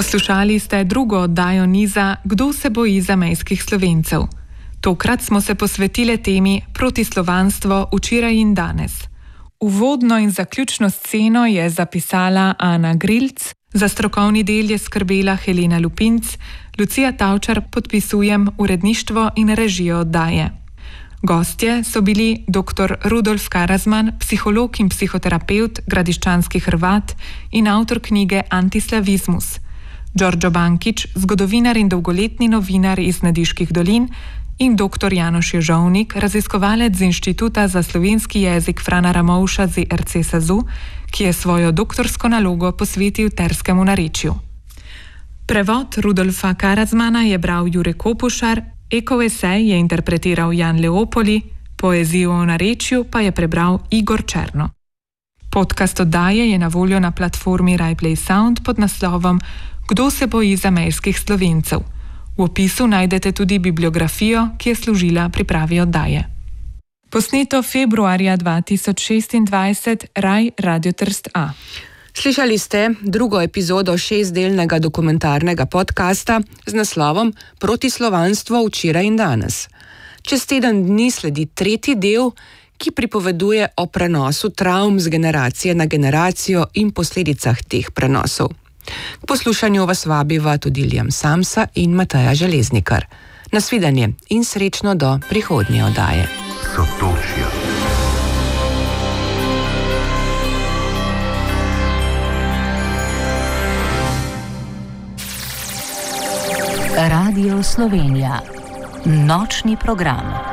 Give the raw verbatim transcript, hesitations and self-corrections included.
Poslušali ste drugo oddajo niza Kdo se boji zamejskih Slovencev. Tokrat smo se posvetili temi Protislovanstvo včeraj in danes. Uvodno in zaključno sceno je zapisala Ana Grilc, za strokovni del je skrbela Helena Lupinc, Lucija Tavčar podpisujem uredništvo in režijo oddaje. Gostje so bili dr. Rudolf Karazman, psiholog in psihoterapevt, gradiščanski Hrvat in avtor knjige Antislavizmus, Đorđo Bankić, zgodovinar in dolgoletni novinar iz Nediških dolin, in dr. Janoš Ježovnik, raziskovalec z Inštituta za slovenski jezik Frana Ramovša z er ce SAZU, ki je svojo doktorsko nalogo posvetil terskemu narečju. Prevod Rudolfa Karazmana je bral Jure Kopušar, ekoesej je interpretiral Jan Leopoli, poezijo o narečju pa je prebral Igor Černo. Podcast oddaje je na voljo na platformi RaiPlay Sound pod naslovom Kdo se boji zamejskih Slovencev. V opisu najdete tudi bibliografijo, ki je služila pripravi oddaje. Posneto februarja dva tisoč šestindvajset, Rai Radio Trst A. Slišali ste drugo epizodo šestdelnega dokumentarnega podcasta z naslovom Protislovanstvo včeraj in danes. Čez teden dni sledi tretji del, ki pripoveduje o prenosu travm z generacije na generacijo in posledicah teh prenosov. K poslušanju vas vabiva tudi Liam Samsa in Mateja Železnikar. Nasvidenje in srečno do prihodnje oddaje. Sotočja. Radio Slovenija. Nočni program.